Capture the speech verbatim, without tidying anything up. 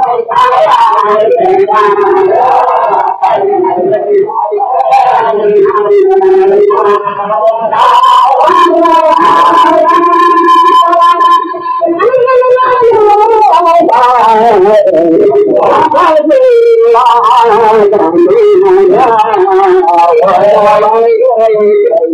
Hãy subscribe cho kênh Ghiền Mì Gõ để không bỏ lỡ những video hấp dẫn.